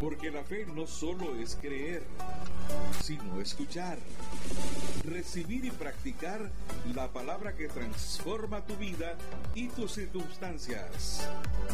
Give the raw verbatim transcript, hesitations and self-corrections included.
Porque la fe no solo es creer, sino escuchar, recibir y practicar la palabra que transforma tu vida y tus circunstancias.